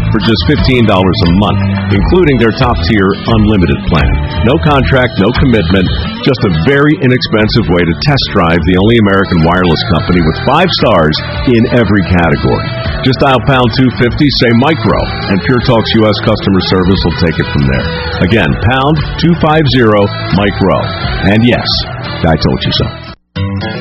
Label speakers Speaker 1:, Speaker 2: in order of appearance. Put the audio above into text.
Speaker 1: for just $15 a month, including their top-tier unlimited plan. No contract, no commitment, just a very inexpensive way to test drive the only American wireless company with 5 stars in every category. Just dial pound 250, say Micro, and Pure Talk's U.S. customer service will take it from there. Again, pound 250, Micro. And yes, I told you so.